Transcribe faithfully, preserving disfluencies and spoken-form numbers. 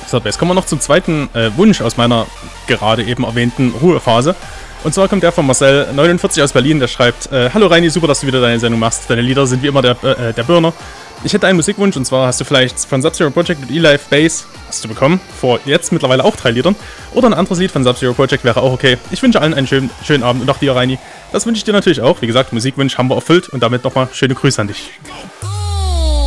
So, jetzt kommen wir noch zum zweiten äh, Wunsch aus meiner gerade eben erwähnten Ruhephase. Und zwar kommt der von Marcel neunundvierzig aus Berlin, der schreibt: äh, Hallo Reini, super, dass du wieder deine Sendung machst. Deine Lieder sind wie immer der, äh, der Burner. Ich hätte einen Musikwunsch, und zwar hast du vielleicht von Sub-Zero Project mit E-Life Bass, hast du bekommen, vor jetzt mittlerweile auch drei Liedern. Oder ein anderes Lied von Sub-Zero Project wäre auch okay. Ich wünsche allen einen schönen, schönen Abend und auch dir, Reini. Das wünsche ich dir natürlich auch. Wie gesagt, Musikwunsch haben wir erfüllt und damit nochmal schöne Grüße an dich.